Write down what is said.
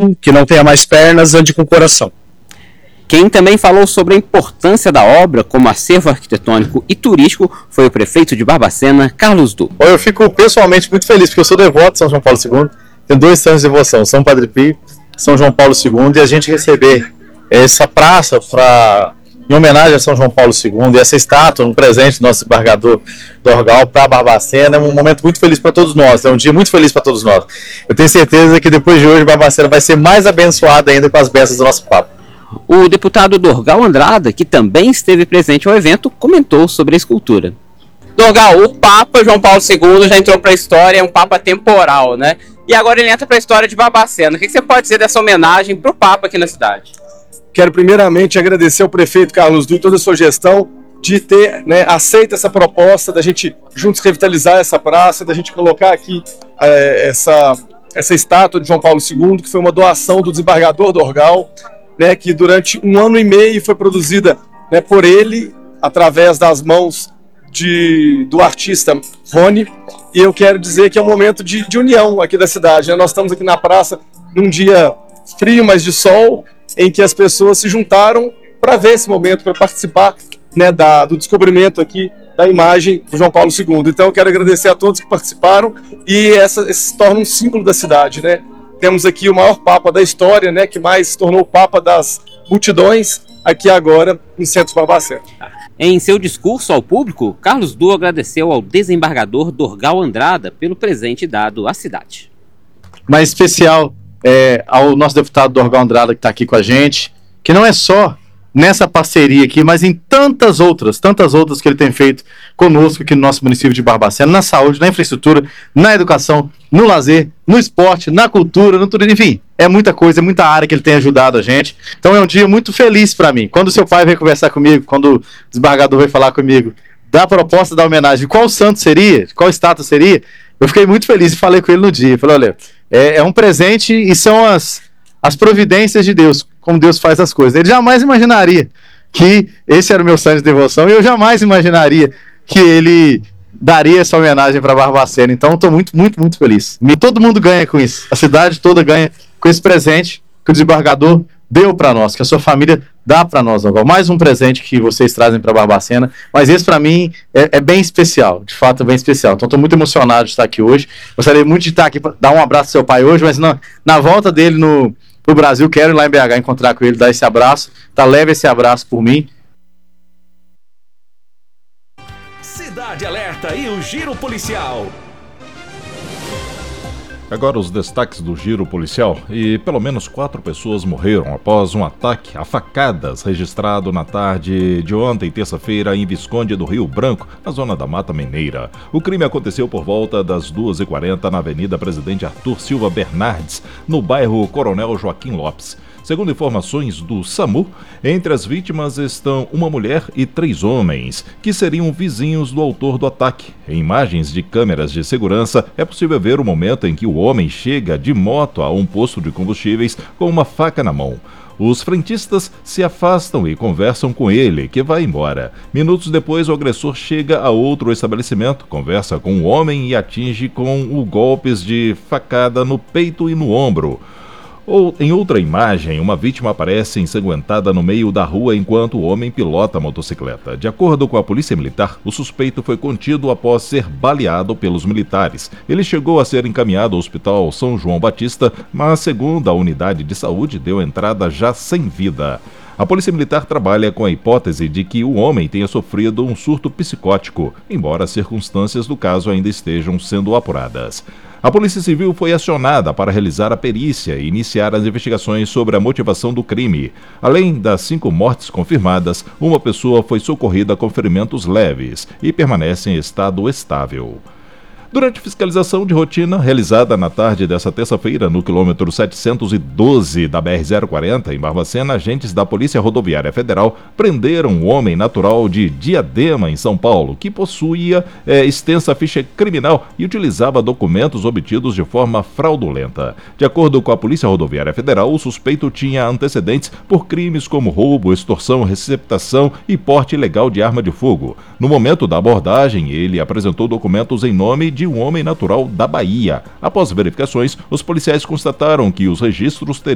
braço, que não tenha mais pernas, ande com o coração. Quem também falou sobre a importância da obra como acervo arquitetônico e turístico foi o prefeito de Barbacena, Carlos Du. Eu fico pessoalmente muito feliz, porque eu sou devoto de São João Paulo II, tenho 2 santos de devoção, São Padre Pio e São João Paulo II, e a gente receber essa praça em homenagem a São João Paulo II, e essa estátua, um presente do nosso desembargador Dorgal para Barbacena, é um momento muito feliz para todos nós, é um dia muito feliz para todos nós. Eu tenho certeza que depois de hoje Barbacena vai ser mais abençoada ainda com as bênçãos do nosso Papa. O deputado Dorgal Andrada, que também esteve presente ao evento, comentou sobre a escultura. Dorgal, o Papa João Paulo II já entrou para a história, é um Papa temporal, né? E agora ele entra para a história de Barbacena. O que você pode dizer dessa homenagem para o Papa aqui na cidade? Quero primeiramente agradecer ao prefeito Carlos Du e toda a sua gestão de ter aceito essa proposta da gente juntos revitalizar essa praça, da gente colocar aqui essa estátua de João Paulo II, que foi uma doação do desembargador Dorgal, que durante 1 ano e meio foi produzida por ele, através das mãos do artista Rony, e eu quero dizer que é um momento de união aqui da cidade. Nós estamos aqui na praça num dia frio, mas de sol, em que as pessoas se juntaram para ver esse momento, para participar do descobrimento aqui da imagem do João Paulo II. Então eu quero agradecer a todos que participaram, e esse se torna um símbolo da cidade, Temos aqui o maior Papa da história, que mais se tornou o Papa das multidões, aqui agora no centro de Barbacena. Em seu discurso ao público, Carlos Du agradeceu ao desembargador Dorgal Andrada pelo presente dado à cidade. Mais especial ao nosso deputado Dorgal Andrada, que está aqui com a gente, que não é só nessa parceria aqui, mas em tantas outras que ele tem feito conosco aqui no nosso município de Barbacena, na saúde, na infraestrutura, na educação, no lazer, no esporte, na cultura, no turismo, enfim, é muita coisa, é muita área que ele tem ajudado a gente. Então é um dia muito feliz para mim. Quando seu pai veio conversar comigo, quando o desembargador veio falar comigo da proposta da homenagem, qual santo seria, qual estátua seria, eu fiquei muito feliz e falei com ele no dia. Falei, olha, é um presente e são as providências de Deus, como Deus faz as coisas. Ele jamais imaginaria que esse era o meu santo de devoção, e eu jamais imaginaria que ele daria essa homenagem para Barbacena. Então estou muito, muito, muito feliz. E todo mundo ganha com isso. A cidade toda ganha com esse presente que o desembargador deu para nós, que a sua família dá para nós. Mais um presente que vocês trazem para Barbacena, mas esse para mim é bem especial, de fato é bem especial. Então estou muito emocionado de estar aqui hoje. Gostaria muito de estar aqui para dar um abraço ao seu pai hoje, mas na volta dele no Brasil, quero ir lá em BH encontrar com ele, dar esse abraço, leve esse abraço por mim. Cidade Alerta e o Giro Policial. Agora os destaques do Giro Policial. E pelo menos 4 pessoas morreram após um ataque a facadas registrado na tarde de ontem, terça-feira, em Visconde do Rio Branco, na zona da Mata Mineira. O crime aconteceu por volta das 2h40 na Avenida Presidente Arthur Silva Bernardes, no bairro Coronel Joaquim Lopes. Segundo informações do SAMU, entre as vítimas estão uma mulher e 3 homens, que seriam vizinhos do autor do ataque. Em imagens de câmeras de segurança, é possível ver o momento em que o homem chega de moto a um posto de combustíveis com uma faca na mão. Os frentistas se afastam e conversam com ele, que vai embora. Minutos depois, o agressor chega a outro estabelecimento, conversa com o homem e atinge com golpes de facada no peito e no ombro. Em outra imagem, uma vítima aparece ensanguentada no meio da rua enquanto o homem pilota a motocicleta. De acordo com a polícia militar, o suspeito foi contido após ser baleado pelos militares. Ele chegou a ser encaminhado ao Hospital São João Batista, mas, segundo a unidade de saúde, deu entrada já sem vida. A Polícia Militar trabalha com a hipótese de que o homem tenha sofrido um surto psicótico, embora as circunstâncias do caso ainda estejam sendo apuradas. A Polícia Civil foi acionada para realizar a perícia e iniciar as investigações sobre a motivação do crime. Além das 5 mortes confirmadas, uma pessoa foi socorrida com ferimentos leves e permanece em estado estável. Durante fiscalização de rotina realizada na tarde desta terça-feira no quilômetro 712 da BR-040, em Barbacena, agentes da Polícia Rodoviária Federal prenderam um homem natural de Diadema, em São Paulo, que possuía extensa ficha criminal e utilizava documentos obtidos de forma fraudulenta. De acordo com a Polícia Rodoviária Federal, o suspeito tinha antecedentes por crimes como roubo, extorsão, receptação e porte ilegal de arma de fogo. No momento da abordagem, ele apresentou documentos em nome de um homem natural da Bahia. Após verificações, os policiais constataram que os registros teriam